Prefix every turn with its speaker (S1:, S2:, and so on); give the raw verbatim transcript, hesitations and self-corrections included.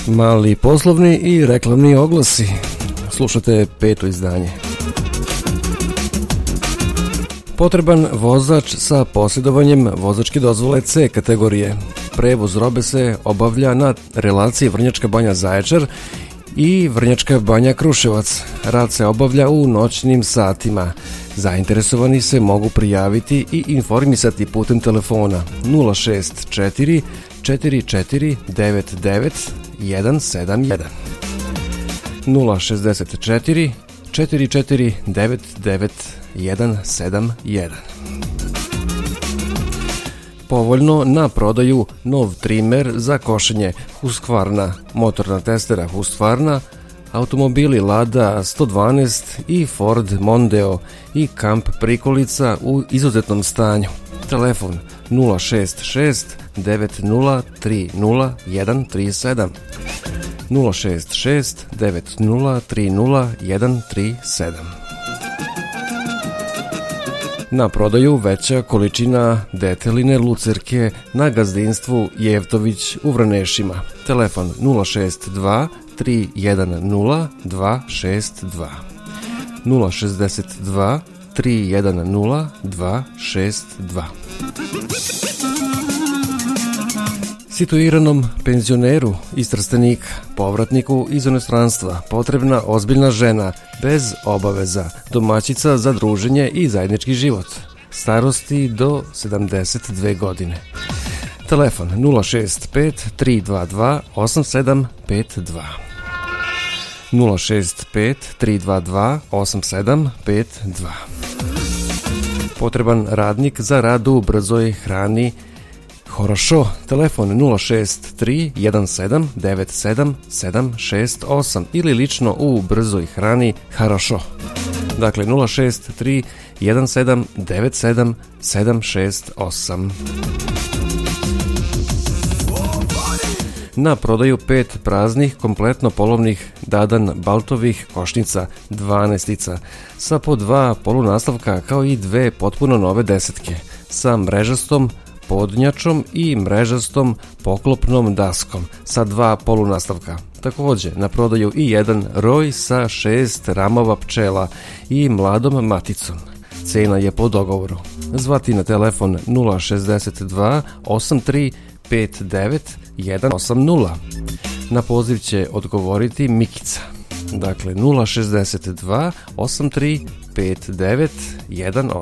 S1: Mali poslovni i reklamni oglasi. Slušate peto izdanje. Potreban vozač sa posjedovanjem vozačke dozvole C kategorije. Prevoz robe se obavlja na relaciji Vrnjačka Banja Zaječar i Vrnjačka Banja Kruševac. Rad se obavlja u noćnim satima. Zainteresovani se mogu prijaviti i informisati putem telefona nula šest četiri četiri četiri devet devet jedan sedam jedan nula šest četiri četiri četiri devet devet jedan sedam jedan. Povoljno na prodaju nov trimer za košenje Husqvarna, motorna testera Husqvarna, automobili Lada sto dvanaest i Ford Mondeo i kamp prikolica u izuzetnom stanju. Telefon nula šest šest devet nula tri nula jedan tri sedam nula šest šest devet nula tri nula jedan tri sedam. Na prodaju veća količina deteline lucerke na gazdinstvu Jevtović u Vranešima. Telefon nula šest dva tri jedan nula dva šest dva nula šest dva tri jedan nula dva šest dva. Situiranom penzioneru iz Trstenika, povratniku iz inostranstva, potrebna ozbiljna žena, bez obaveza, domaćica za druženje i zajednički život, starosti do sedamdeset dve godine. Telefon nula šest pet tri dva dva osam sedam pet dva nula šest pet tri dva dva osam sedam pet dva. Potreban radnik za rad u brzoj hrani Horošo, telefon nula šest tri jedan sedam devet sedam sedam šest osam ili lično u brzoj hrani Horošo. Dakle nula šest tri jedan sedam devet sedam sedam šest osam. Na prodaju pet praznih kompletno polovnih Dadan Baltovih košnica dvanaestica sa po dva polunastavka kao i dve potpuno nove desetke sa mrežastom podnjačom i mrežastom poklopnom daskom sa dva polunastavka. Također na prodaju i jedan roj sa šest ramova pčela i mladom maticom. Cena je po dogovoru. Zvati na telefon nula šest dva osam tri pet devet jedan osam nula. Na poziv će odgovoriti Mikica. Dakle nula šest dva osam tri pet devet jedan